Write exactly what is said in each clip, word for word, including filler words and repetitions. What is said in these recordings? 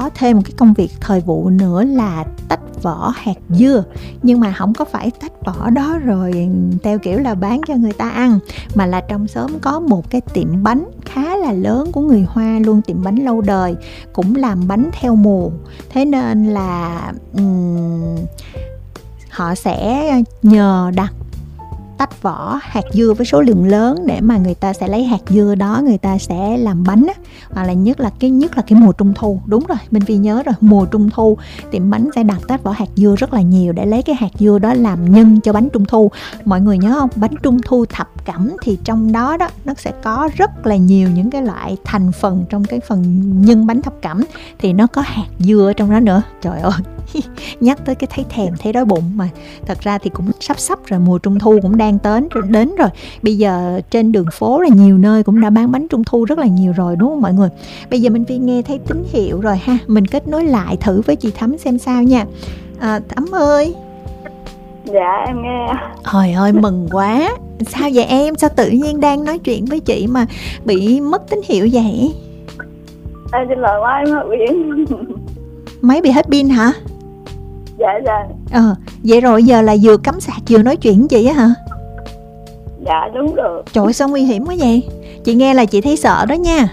có thêm một cái công việc thời vụ nữa là tách vỏ hạt dưa. Nhưng mà không có phải tách vỏ đó rồi theo kiểu là bán cho người ta ăn, mà là trong xóm có một cái tiệm bánh khá là lớn của người Hoa luôn, tiệm bánh lâu đời, cũng làm bánh theo mùa. Thế nên là um, họ sẽ nhờ đặt tách vỏ hạt dưa với số lượng lớn để mà người ta sẽ lấy hạt dưa đó người ta sẽ làm bánh á. Hoặc là nhất là cái nhất là cái mùa trung thu. Đúng rồi, Minh Phi nhớ rồi, mùa trung thu tiệm bánh sẽ đặt tách vỏ hạt dưa rất là nhiều để lấy cái hạt dưa đó làm nhân cho bánh trung thu. Mọi người nhớ không, bánh trung thu thập cẩm thì trong đó đó nó sẽ có rất là nhiều những cái loại thành phần trong cái phần nhân bánh thập cẩm, thì nó có hạt dưa trong đó nữa. Trời ơi, nhắc tới cái thấy thèm thấy đói bụng. Mà thật ra thì cũng sắp sắp rồi, mùa trung thu cũng đang đến đến rồi. Bây giờ trên đường phố là nhiều nơi cũng đã bán bánh trung thu rất là nhiều rồi, đúng không mọi người? Bây giờ mình Phi nghe thấy tín hiệu rồi ha, mình kết nối lại thử với chị Thắm xem sao nha. à, Thắm ơi. Dạ em nghe. Trời ơi mừng quá. Sao vậy em? Sao tự nhiên đang nói chuyện với chị mà bị mất tín hiệu vậy? Em xin lỗi quá, em hết pin. Máy bị hết pin hả? Dạ dạ. Ờ, vậy rồi giờ là vừa cắm sạc vừa nói chuyện với chị á hả? Dạ đúng rồi. Trời ơi sao nguy hiểm quá vậy? Chị nghe là chị thấy sợ đó nha.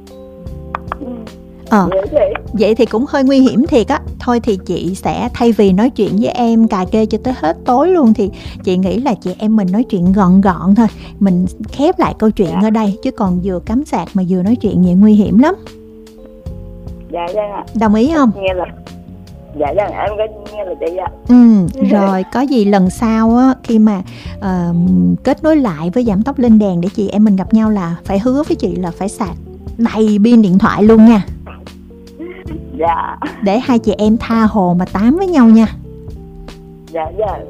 Ờ, vậy thì cũng hơi nguy hiểm thiệt á. Thôi thì chị sẽ thay vì nói chuyện với em cà kê cho tới hết tối luôn, thì chị nghĩ là chị em mình nói chuyện gọn gọn thôi. Mình khép lại câu chuyện dạ. ở đây, chứ còn vừa cắm sạc mà vừa nói chuyện vậy nguy hiểm lắm. Dạ vâng ạ. Đồng ý không? Nghe là dạ vâng, em có nghe là chị ạ. Ừ, rồi có gì lần sau á, khi mà uh, kết nối lại với Giảm Tốc Lên Đèn để chị em mình gặp nhau là phải hứa với chị là phải sạc đầy pin điện thoại luôn nha. Dạ. Để hai chị em tha hồ mà tám với nhau nha. Dạ dạ.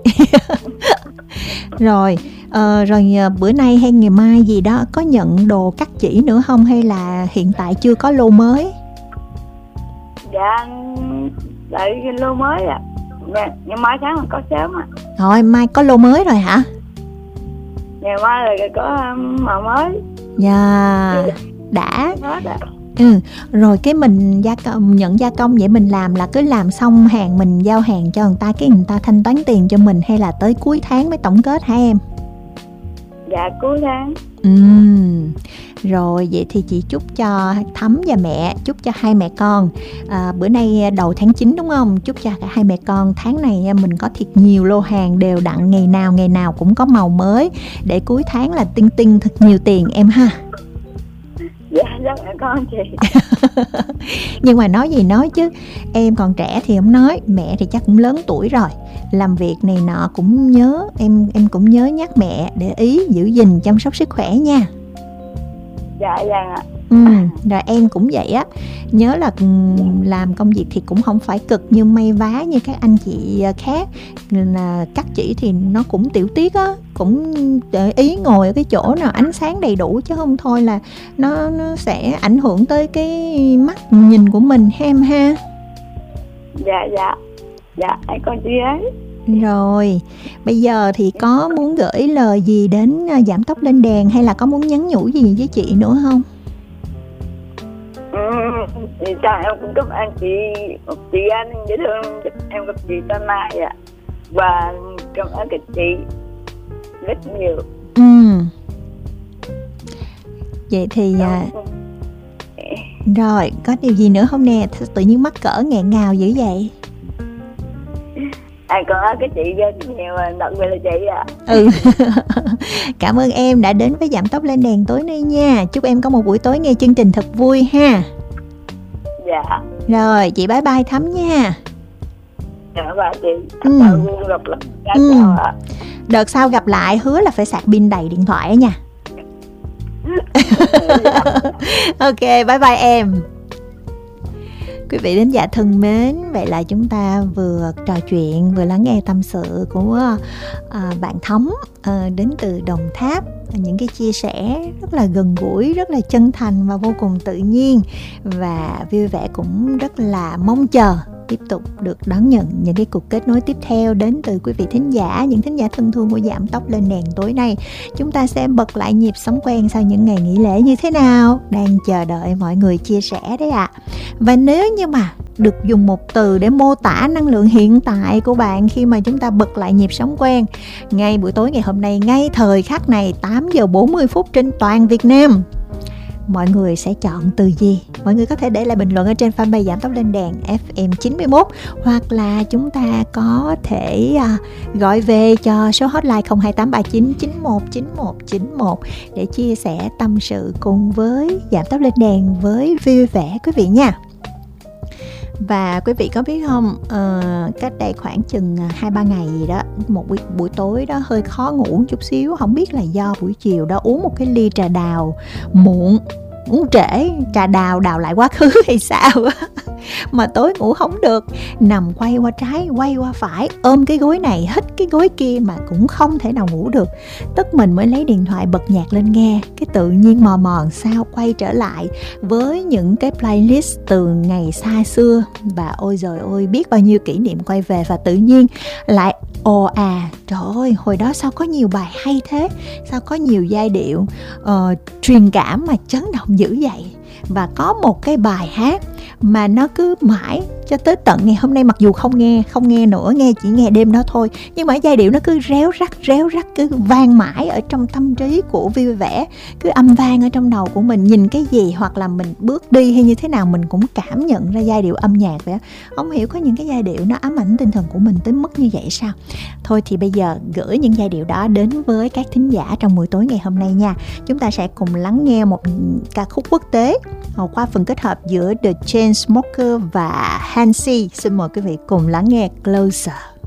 Rồi uh, rồi bữa nay hay ngày mai gì đó có nhận đồ cắt chỉ nữa không, hay là hiện tại chưa có lô mới? Dạ đợi cái lô mới ạ. À. Ngày mai sáng là có sớm ạ. À. Rồi mai có lô mới rồi hả? Ngày mai là có màu mới. Dạ yeah. Đã. Hết ạ. Ừ, rồi cái mình gia công, nhận gia công vậy mình làm là cứ làm xong hàng mình giao hàng cho người ta, cái người ta thanh toán tiền cho mình, hay là tới cuối tháng mới tổng kết hả em? Dạ cuối tháng. Ừ, rồi vậy thì chị chúc cho Thắm và mẹ, chúc cho hai mẹ con à, bữa nay đầu tháng chín đúng không? Chúc cho cả hai mẹ con tháng này mình có thiệt nhiều lô hàng đều đặn, ngày nào ngày nào cũng có màu mới, để cuối tháng là tinh tinh thật nhiều tiền em ha. Dạ rất là con chị. Nhưng mà nói gì nói chứ, em còn trẻ thì không nói, mẹ thì chắc cũng lớn tuổi rồi, làm việc này nọ cũng nhớ, em em cũng nhớ nhắc mẹ để ý giữ gìn chăm sóc sức khỏe nha. Dạ vâng ạ. Ừ, rồi em cũng vậy á, nhớ là làm công việc thì cũng không phải cực như may vá như các anh chị khác, là cắt chỉ thì nó cũng tiểu tiết á, cũng để ý ngồi ở cái chỗ nào ánh sáng đầy đủ, chứ không thôi là nó nó sẽ ảnh hưởng tới cái mắt nhìn của mình em ha. Dạ dạ. Dạ em con chị ấy. Rồi bây giờ thì có muốn gửi lời gì đến Giảm Tốc Lên Đèn, hay là có muốn nhắn nhủ gì với chị nữa không? Ừ, thì chào em cũng cảm ơn chị, một chị anh dễ thương, em gặp chị tên Mai ạ. Và cảm ơn các chị rất nhiều. Ừ. Vậy thì à, rồi có điều gì nữa không nè? Tự nhiên mắc cỡ nghẹn ngào dữ vậy. À, còn cái chị rất nhiều, đặc biệt là chị ạ. À. Ừ. Cảm ơn em đã đến với Giảm Tốc Lên Đèn tối nay nha. Chúc em có một buổi tối nghe chương trình thật vui ha. Dạ. Rồi chị bye bye Thắm nha. Dạ bye chị. Ừ. Gặp lại. Ừ. Đợt sau gặp lại hứa là phải sạc pin đầy điện thoại nha. Ok, bye bye em. Quý vị thính giả thân mến, vậy là chúng ta vừa trò chuyện, vừa lắng nghe tâm sự của à, bạn Thắm à, đến từ Đồng Tháp. Những cái chia sẻ rất là gần gũi, rất là chân thành và vô cùng tự nhiên. Và vui vẻ cũng rất là mong chờ tiếp tục được đón nhận những cái cuộc kết nối tiếp theo đến từ quý vị thính giả, những thính giả thân thương của Giảm Tốc Lên Đèn tối nay. Chúng ta sẽ bật lại nhịp sống quen sau những ngày nghỉ lễ như thế nào, đang chờ đợi mọi người chia sẻ đấy ạ. À. Và nếu như mà được dùng một từ để mô tả năng lượng hiện tại của bạn khi mà chúng ta bật lại nhịp sống quen. Ngay buổi tối ngày hôm nay, ngay thời khắc này, tám giờ bốn mươi phút trên toàn Việt Nam, mọi người sẽ chọn từ gì? Mọi người có thể để lại bình luận ở trên fanpage Giảm Tốc Lên Đèn ép em chín mươi mốt, hoặc là chúng ta có thể à, gọi về cho số hotline không hai tám ba chín chín một chín một chín một để chia sẻ tâm sự cùng với Giảm Tốc Lên Đèn với vui vẻ quý vị nha. Và quý vị có biết không, uh, cách đây khoảng chừng hai ba ngày gì đó, một buổi, buổi tối đó hơi khó ngủ chút xíu. Không biết là do buổi chiều đó uống một cái ly trà đào muộn, uống trễ, trà đào đào lại quá khứ hay sao mà tối ngủ không được, nằm quay qua trái quay qua phải, ôm cái gối này hít cái gối kia mà cũng không thể nào ngủ được. Tức mình mới lấy điện thoại bật nhạc lên nghe, cái tự nhiên mò mò sao quay trở lại với những cái playlist từ ngày xa xưa, và ôi giời ơi biết bao nhiêu kỷ niệm quay về. Và tự nhiên lại ồ à, trời ơi hồi đó sao có nhiều bài hay thế, sao có nhiều giai điệu uh, truyền cảm mà chấn động dữ vậy. Và có một cái bài hát mà nó cứ mãi cho tới tận ngày hôm nay, mặc dù không nghe không nghe nữa, nghe chỉ nghe đêm đó thôi, nhưng mà giai điệu nó cứ réo rắt réo rắt, cứ vang mãi ở trong tâm trí của vui vẻ, cứ âm vang ở trong đầu của mình. Nhìn cái gì hoặc là mình bước đi hay như thế nào, mình cũng cảm nhận ra giai điệu âm nhạc vậy. Không hiểu có những cái giai điệu nó ám ảnh tinh thần của mình tới mức như vậy sao. Thôi thì bây giờ gửi những giai điệu đó đến với các thính giả trong buổi tối ngày hôm nay nha. Chúng ta sẽ cùng lắng nghe một ca khúc quốc tế qua phần kết hợp giữa The Chainsmokers và Hansi. Xin mời quý vị cùng lắng nghe Closer.